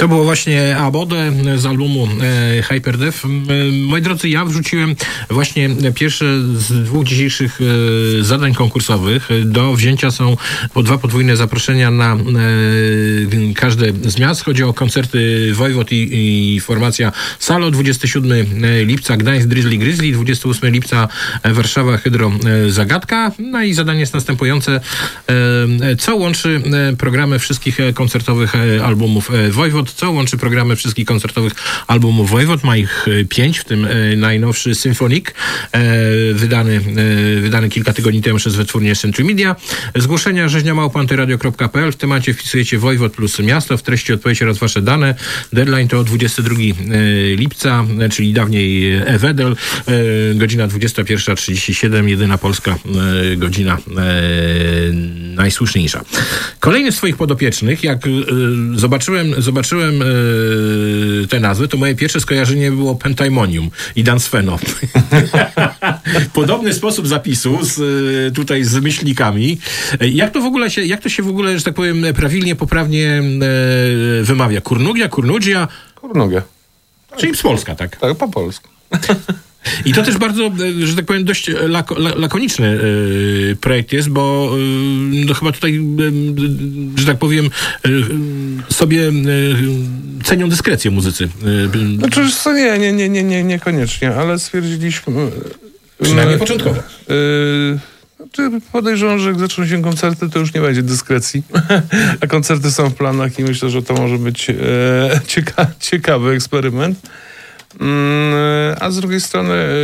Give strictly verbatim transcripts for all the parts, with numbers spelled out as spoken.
To było właśnie Abode z albumu e, Hyperdeath. Moi drodzy, ja wrzuciłem właśnie pierwsze z dwóch dzisiejszych e, zadań konkursowych. Do wzięcia są po dwa podwójne zaproszenia na e, każde z miast. Chodzi o koncerty Wojwod i, i formacja Salo. dwudziestego siódmego lipca Gdańsk Drizzly Grizzly, dwudziestego ósmego lipca Warszawa Hydro e, Zagadka. No i zadanie jest następujące. E, co łączy e, programy wszystkich koncertowych e, albumów e, Wojwod? Co łączy programy wszystkich koncertowych albumów Wojwod? Ma ich pięć, w tym e, najnowszy Symphonic, e, wydany, e, wydany kilka tygodni temu przez wytwórnię Century Media. Zgłoszenia rzeźnia małpa antyradio kropka p l. W temacie wpisujecie Wojwod plus miasto, w treści odpowiedź oraz wasze dane. Deadline to dwudziestego drugiego lipca, czyli dawniej e-Wedel, e, godzina dwudziesta pierwsza trzydzieści siedem, jedyna polska e, godzina e, najsłuszniejsza. Kolejny z swoich podopiecznych, jak e, zobaczyłem, zobaczyłem e, te nazwy, to moje pierwsze skojarzenie było Pentaimonium i Dan Sveno. Podobny sposób zapisu z, tutaj z myślnikami. Jak to w ogóle się, jak to się w ogóle, że tak powiem, prawilnie, poprawnie e, wymawia? Kurnugia, Kurnugia? Kurnugia. Czyli z Polska, tak? Tak, po polsku. I to też bardzo, że tak powiem, dość lako, lakoniczny y, projekt jest, bo y, no chyba tutaj, y, że tak powiem, y, sobie y, cenią dyskrecję muzycy. Y, znaczy, co nie, nie, nie, nie, nie, niekoniecznie, ale stwierdziliśmy... Y, Przynajmniej y, początkowo. Y, Podejrzewam, że jak zaczną się koncerty, to już nie będzie dyskrecji. A koncerty są w planach i myślę, że to może być e, cieka- ciekawy eksperyment. Mm, a z drugiej strony e,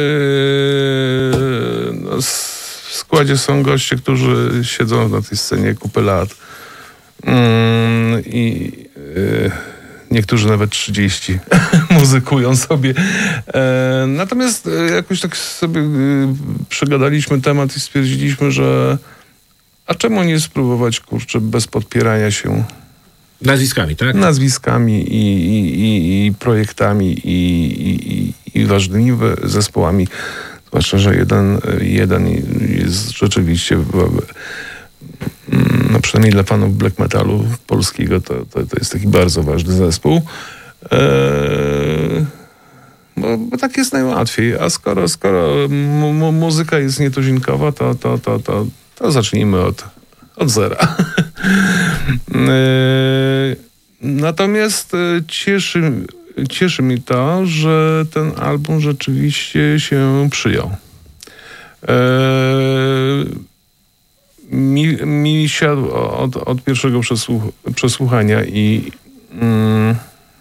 no, w składzie są goście, którzy siedzą na tej scenie kupę lat. Mm, I e, niektórzy nawet trzydzieści muzykują sobie. E, natomiast e, jakoś tak sobie e, przegadaliśmy temat i stwierdziliśmy, że a czemu nie spróbować, kurczę, bez podpierania się nazwiskami, tak? Nazwiskami i, i, i, i projektami i, i, i ważnymi zespołami. Zwłaszcza, że jeden, jeden jest rzeczywiście no przynajmniej dla fanów black metalu polskiego to, to, to jest taki bardzo ważny zespół. Eee, bo, bo tak jest najłatwiej. A skoro, skoro mu, mu, muzyka jest nietuzinkowa, to, to, to, to, to zacznijmy od, od zera. eee, natomiast cieszy, cieszy mi to, że ten album rzeczywiście się przyjął. Eee, Mi, mi siadł od, od pierwszego przesłuch, przesłuchania i, mm,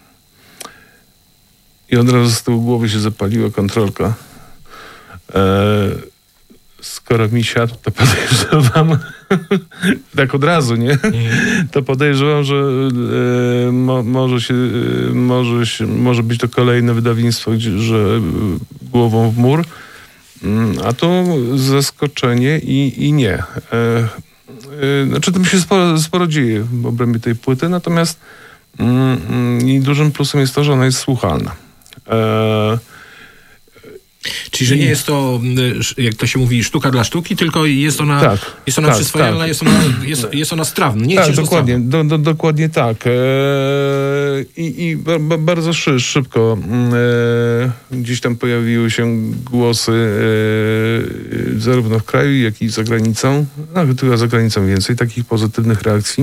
i od razu z tyłu głowy się zapaliła kontrolka. E, skoro mi siadł, to podejrzewam, tak od razu, nie? To podejrzewam, że e, mo, może, się, e, może, się, może być to kolejne wydawnictwo, gdzie, że głową w mur. A to zaskoczenie i, i nie. E, e, znaczy, to mi się sporo, sporo dzieje w obrębie tej płyty, natomiast mm, i dużym plusem jest to, że ona jest słuchalna. E, Czyli, że nie jest to, jak to się mówi, sztuka dla sztuki, tylko jest ona, tak, jest ona tak, przyswajalna, tak. Jest, ona, jest, jest ona strawna. Nie tak, dokładnie, do, do, dokładnie tak. E, I i ba, ba, bardzo szy, szybko e, gdzieś tam pojawiły się głosy e, zarówno w kraju, jak i za granicą. Nawet chyba za granicą więcej takich pozytywnych reakcji.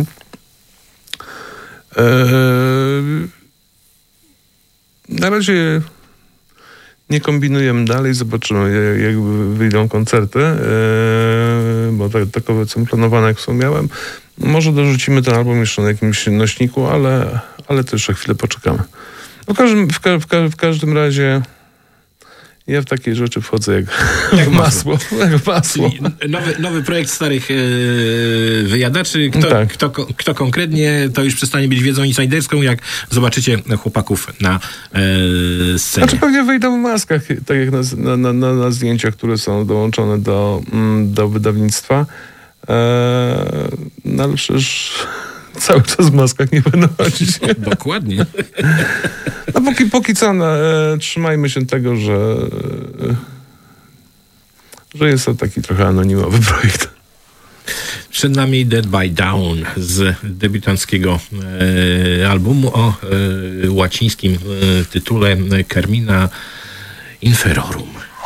E, na razie nie kombinujemy dalej, zobaczymy jak wyjdą koncerty, yy, bo tak, takowe są planowane, jak wspomniałem. Może dorzucimy ten album jeszcze na jakimś nośniku, ale, ale to jeszcze chwilę poczekamy. W każdym, w, ka, w, ka, w każdym razie ja w takie rzeczy wchodzę jak, jak masło. Jak masło. Nowy, nowy projekt starych yy, wyjadaczy. Kto, tak. kto, kto konkretnie, to już przestanie być wiedzą insiderską, jak zobaczycie chłopaków na yy, scenie. Znaczy pewnie wyjdą w maskach, tak jak na, na, na, na zdjęciach, które są dołączone do, do wydawnictwa. Eee, no ale przecież cały czas w maskach nie będą chodzić. Dokładnie. No póki, póki co no, e, trzymajmy się tego, że, e, że jest to taki trochę anonimowy projekt. Przed nami Dead by Dawn z debiutanckiego e, albumu o e, łacińskim e, tytule Carmina Inferorum.